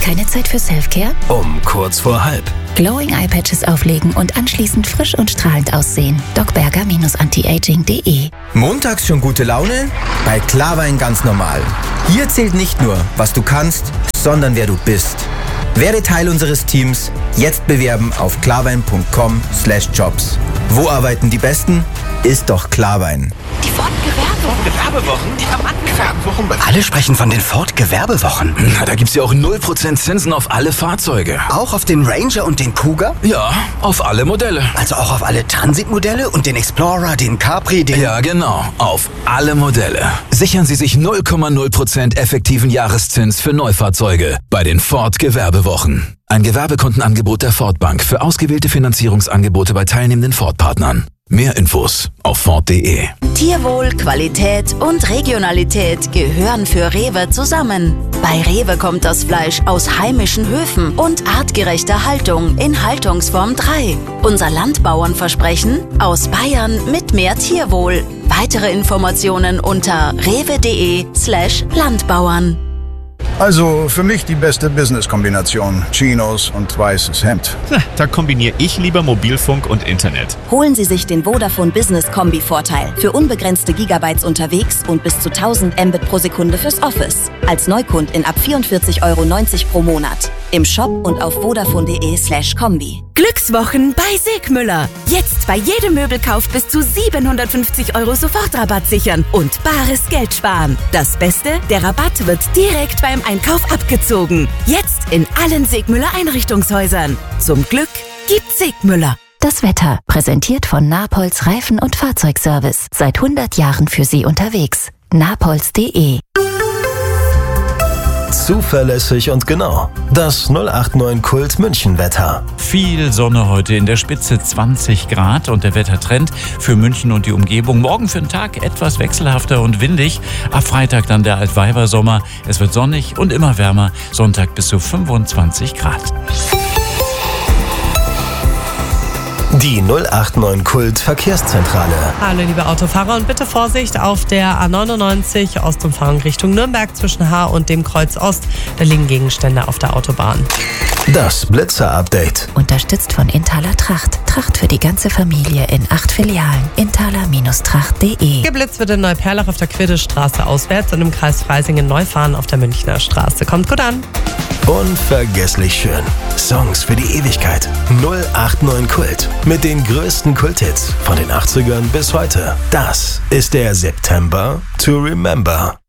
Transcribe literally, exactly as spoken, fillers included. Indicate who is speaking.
Speaker 1: Keine Zeit für Selfcare?
Speaker 2: Um kurz vor halb.
Speaker 1: Glowing Eye Patches auflegen und anschließend frisch und strahlend aussehen. docberger antiaging punkt de.
Speaker 3: Montags schon gute Laune? Bei Klarwein ganz normal. Hier zählt nicht nur, was du kannst, sondern wer du bist. Werde Teil unseres Teams. Jetzt bewerben auf klarwein punkt com slash jobs. Wo arbeiten die Besten? Ist doch Klarwein.
Speaker 4: Die Ford-Gewerbewochen.
Speaker 5: Gewerbewochen?
Speaker 4: Diamantengewerbewochen.
Speaker 5: Alle sprechen von den Ford-Gewerbewochen.
Speaker 2: Na, da gibt's ja auch null Prozent Zinsen auf alle Fahrzeuge.
Speaker 5: Auch auf den Ranger und den Kuga?
Speaker 2: Ja, auf alle Modelle.
Speaker 5: Also auch auf alle Transitmodelle und den Explorer, den Capri, den...
Speaker 2: Ja, genau. Auf alle Modelle. Sichern Sie sich null Komma null Prozent effektiven Jahreszins für Neufahrzeuge bei den Ford-Gewerbewochen. Ein Gewerbekundenangebot der Ford Bank für ausgewählte Finanzierungsangebote bei teilnehmenden Ford-Partnern. Mehr Infos auf ford punkt de.
Speaker 6: Tierwohl, Qualität und Regionalität gehören für Rewe zusammen. Bei Rewe kommt das Fleisch aus heimischen Höfen und artgerechter Haltung in Haltungsform drei. Unser Landbauernversprechen: aus Bayern mit mehr Tierwohl. Weitere Informationen unter rewe.de slash Landbauern.
Speaker 7: Also für mich die beste Business-Kombination. Chinos und weißes Hemd.
Speaker 8: Da kombiniere ich lieber Mobilfunk und Internet.
Speaker 9: Holen Sie sich den Vodafone Business Kombi-Vorteil. Für unbegrenzte Gigabytes unterwegs und bis zu tausend Mbit pro Sekunde fürs Office. Als Neukundin ab vierundvierzig Euro neunzig pro Monat. Im Shop und auf vodafone.de slash Kombi.
Speaker 10: Glückswochen bei Segmüller. Jetzt bei jedem Möbelkauf bis zu siebenhundertfünfzig Euro Sofortrabatt sichern und bares Geld sparen. Das Beste, der Rabatt wird direkt beim Einkauf abgezogen. Jetzt in allen Segmüller Einrichtungshäusern. Zum Glück gibt Segmüller.
Speaker 1: Das Wetter, präsentiert von Napolz Reifen- und Fahrzeugservice. Seit hundert Jahren für Sie unterwegs. napolz punkt de.
Speaker 2: Zuverlässig und genau. Das null acht neun Kult München Wetter.
Speaker 8: Viel Sonne heute, in der Spitze zwanzig Grad und der Wettertrend für München und die Umgebung. Morgen für den Tag etwas wechselhafter und windig. Ab Freitag dann der Altweibersommer. Es wird sonnig und immer wärmer. Sonntag bis zu fünfundzwanzig Grad.
Speaker 2: Die null acht neun Kult Verkehrszentrale.
Speaker 11: Hallo liebe Autofahrer und bitte Vorsicht auf der A neunundneunzig Ostumfahrung Richtung Nürnberg zwischen Haar und dem Kreuz Ost. Da liegen Gegenstände auf der Autobahn.
Speaker 2: Das Blitzer-Update.
Speaker 1: Unterstützt von Inthaler Tracht. Tracht für die ganze Familie in acht Filialen. inthaler Tracht punkt de.
Speaker 11: Geblitzt wird in Neuperlach auf der Quiddestraße auswärts und im Kreis Freisingen-Neufahren auf der Münchner Straße. Kommt gut an.
Speaker 2: Unvergesslich schön. Songs für die Ewigkeit. null acht neun Kult. Mit den größten Kulthits von den achtzigern bis heute. Das ist der September to Remember.